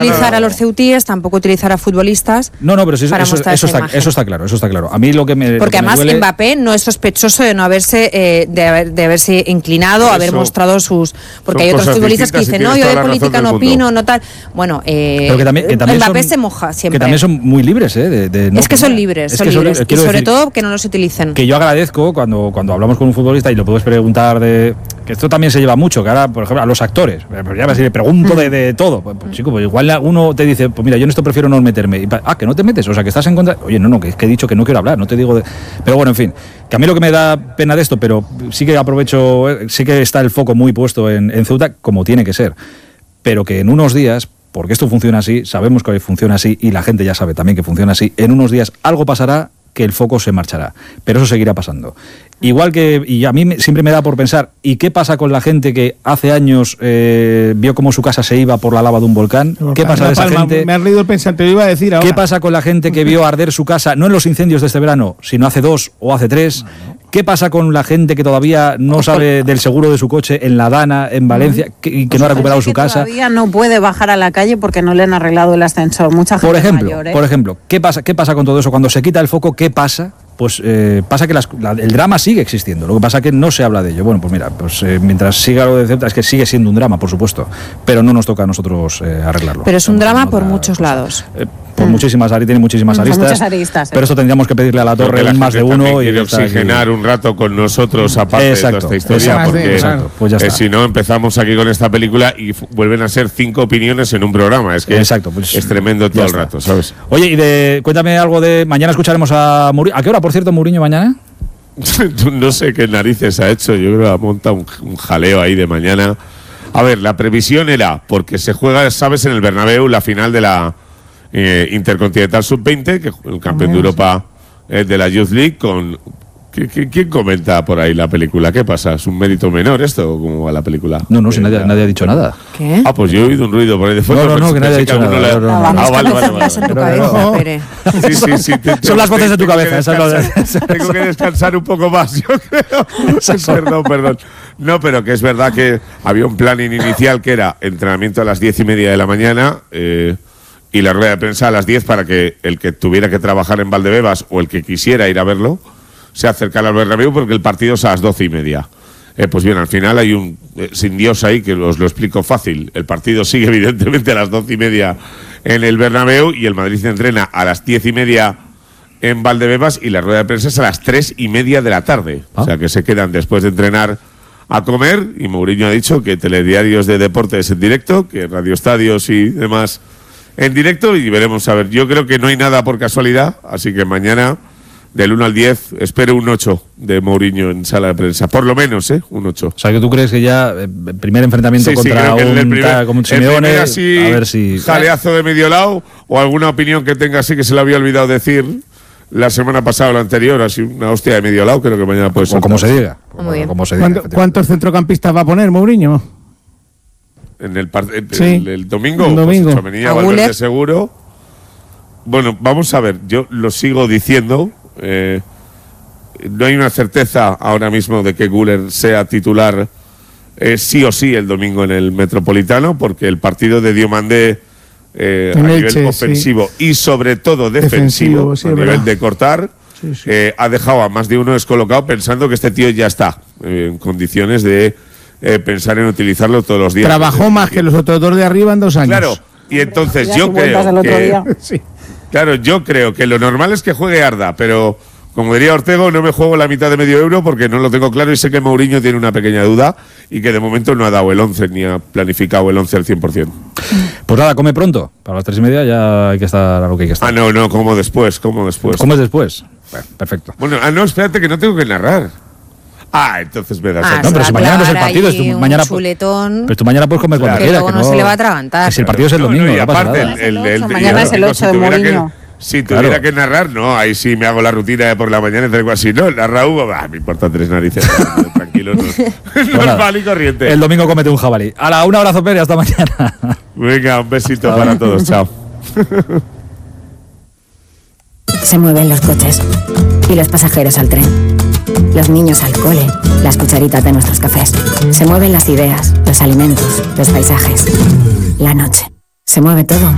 utilizar a los ceutíes, tampoco utilizar a futbolistas. No, pero eso está claro. A mí porque además duele... Mbappé no es sospechoso de no haberse de haberse inclinado, haber mostrado sus... Porque hay otros futbolistas que dicen, no, yo de política no opino, no tal. Bueno, pero que también Mbappé se moja siempre. Que también son muy libres, es que son libres, y sobre todo que no los utilicen. Que yo agradezco cuando hablamos con un futbolista y lo puedes preguntar de... Que esto también se lleva mucho, que ahora, por ejemplo, a los actores, ya si le pregunto de todo, pues chico, pues igual uno te dice, pues mira, yo en esto prefiero no meterme. Que no te metes, o sea, que estás en contra. Oye, no, que he dicho que no quiero hablar, no te digo de... Pero bueno, en fin, que a mí lo que me da pena de esto, pero sí que aprovecho, sí que está el foco muy puesto en Ceuta, como tiene que ser, pero que en unos días, porque esto funciona así, sabemos que funciona así y la gente ya sabe también que funciona así, en unos días algo pasará que el foco se marchará, pero eso seguirá pasando. Igual que, y a mí siempre me da por pensar, ¿y qué pasa con la gente que hace años vio cómo su casa se iba por la lava de un volcán? ¿Qué pasa de esa gente? Me has leído el pensamiento, iba a decir ahora. ¿Qué pasa con la gente que vio arder su casa, no en los incendios de este verano, sino hace 2 o hace 3? ¿Qué pasa con la gente que todavía no sabe del seguro de su coche en La Dana, en Valencia, y que no ha recuperado su casa? Todavía no puede bajar a la calle porque no le han arreglado el ascensor. Mucha gente mayor, Por ejemplo, ¿qué pasa con todo eso? Cuando se quita el foco, ¿qué pasa? Pues pasa que el drama sigue existiendo. Lo que pasa es que no se habla de ello. Bueno, pues mira, mientras siga lo de Ceuta, es que sigue siendo un drama, por supuesto, pero no nos toca a nosotros arreglarlo. Pero es un drama por muchos lados. Por muchísimas aristas, tiene muchísimas aristas. Muchas aristas, pero esto tendríamos que pedirle a la torre un más de uno. Y oxigenar un rato con nosotros, aparte de toda esta historia, porque si no empezamos aquí con esta película y vuelven a ser 5 opiniones en un programa. Es que es tremendo todo el rato, ¿sabes? Oye, cuéntame algo de... Mañana escucharemos a Mourinho. ¿A qué hora, por cierto, Mourinho mañana? No sé qué narices ha hecho. Yo creo que ha montado un jaleo ahí de mañana. A ver, la previsión era, porque se juega, ¿sabes?, en el Bernabéu, la final de la Intercontinental Sub-20, que el campeón de Europa de la Youth League, con... ¿Quién comenta por ahí la película? ¿Qué pasa? ¿Es un mérito menor esto? ¿Cómo va la película? No, si nadie ha dicho nada. ¿Qué? Pues yo he oído un ruido por ahí de fondo. No, que nadie ha dicho nada. Vale. Sí. Son las voces de tu cabeza. Tengo que descansar un poco más, yo creo. Perdón. No, pero que es verdad que había un plan inicial que era entrenamiento a las 10:30 de la mañana y la rueda de prensa a las 10 para que el que tuviera que trabajar en Valdebebas o el que quisiera ir a verlo se acercara al Bernabéu, porque el partido es a las 12:30. Pues bien, al final hay un sin Dios ahí, que os lo explico fácil. El partido sigue evidentemente a las 12:30 en el Bernabéu y el Madrid se entrena a las 10:30 en Valdebebas y la rueda de prensa es a las 3:30 de la tarde. O sea que se quedan después de entrenar a comer, y Mourinho ha dicho que telediarios de deportes en directo, que radioestadios y demás en directo, y veremos a ver. Yo creo que no hay nada por casualidad, así que mañana del 1 al 10 espero un 8 de Mourinho en sala de prensa, por lo menos, un 8. O sea, que tú crees que ya el primer enfrentamiento contra un Simeone, a ver si jaleazo de medio lado, o alguna opinión que tenga así que se le había olvidado decir la semana pasada o la anterior, así una hostia de medio lado, creo que mañana puede ser. O como se diga. ¿Cuántos centrocampistas va a poner Mourinho? En el domingo. Pues venía Valverde seguro. Bueno, vamos a ver, yo lo sigo diciendo. No hay una certeza ahora mismo de que Güler sea titular sí o sí el domingo en el Metropolitano, porque el partido de Diomandé a nivel ofensivo y sobre todo defensivo a nivel de cortar ha dejado a más de uno descolocado, pensando que este tío ya está en condiciones de pensar en utilizarlo todos los días. Trabajó más que los otros dos de arriba en 2 años. Claro, y entonces yo creo que lo normal es que juegue Arda, pero como diría Ortego, no me juego la mitad de medio euro porque no lo tengo claro, y sé que Mourinho tiene una pequeña duda y que de momento no ha dado el 11 ni ha planificado el 11 al 100%. Pues nada, come pronto. Para las 3:30 ya hay que estar a lo que hay que estar. No, como después. ¿Cómo es después? Bueno, perfecto. Bueno, espérate, que no tengo que narrar. Entonces me das. No, pero si mañana no es el partido, es tu mañana. Pero tú mañana puedes comer cuando quieras. Que no se le va a atragantar. Que si el partido es el domingo, y aparte, mañana es el 8 de Mourinho. Si tuviera que narrar, ahí sí me hago la rutina de por la mañana y algo así. No, narra Hugo, me importa 3 narices. Tranquilo, normal y corriente. El domingo cómete un jabalí. Un abrazo, Pere, hasta mañana. Venga, un besito para todos, chao. Se mueven los coches y los pasajeros al tren, los niños al cole, las cucharitas de nuestros cafés. Se mueven las ideas, los alimentos, los paisajes, la noche. Se mueve todo